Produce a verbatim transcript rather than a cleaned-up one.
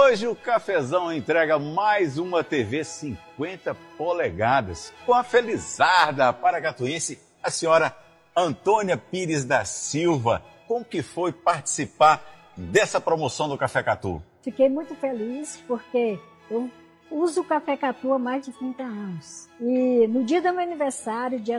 hoje o Cafezão entrega mais uma T V cinquenta polegadas com a felizarda paracatuense, a senhora Antônia Pires da Silva. Como que foi participar dessa promoção do Café Catu? Fiquei muito feliz porque eu uso o Café Catu há mais de trinta anos. E no dia do meu aniversário, dia